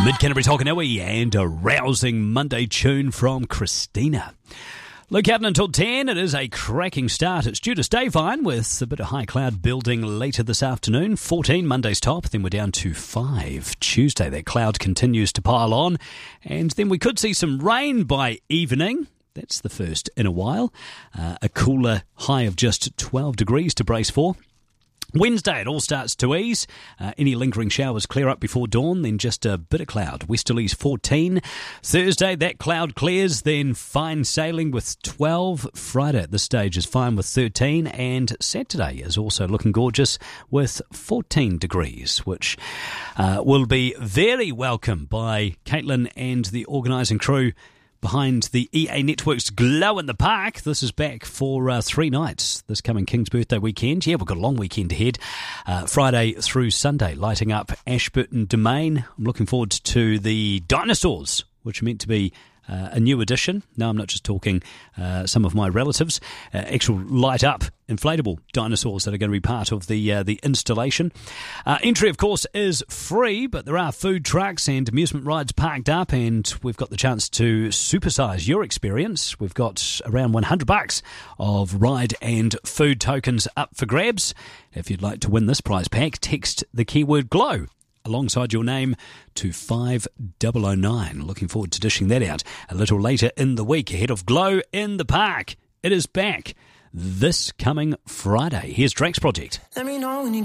Mid-Canterbury Tokanui and a rousing Monday tune from Christina. Look out until 10. It is a cracking start. It's due to stay fine with a bit of high cloud building later this afternoon. 14 Monday's top, then we're down to 5 Tuesday. That cloud continues to pile on, and then we could see some rain by evening. That's the first in a while. A cooler high of just 12 degrees to brace for. Wednesday, it all starts to ease. Any lingering showers clear up before dawn, then just a bit of cloud. Westerlies 14. Thursday, that cloud clears, then fine sailing with 12. Friday at this stage is fine with 13. And Saturday is also looking gorgeous with 14 degrees, which will be very welcome by Caitlin and the organising crew behind the EA Network's Glow in the Park. This is back for 3 nights this coming King's Birthday weekend. Yeah, we've got a long weekend ahead. Friday through Sunday, lighting up Ashburton Domain. I'm looking forward to the dinosaurs, which are meant to be a new addition. No, I'm not just talking some of my relatives. Actual light-up inflatable dinosaurs that are going to be part of the installation. Entry, of course, is free, but there are food trucks and amusement rides parked up, and we've got the chance to supersize your experience. We've got around $100 of ride and food tokens up for grabs. If you'd like to win this prize pack, text the keyword GLOW alongside your name to 5009. Looking forward to dishing that out a little later in the week ahead of Glow in the Park. It is back this coming Friday. Here's Drake's Project. Let me know when you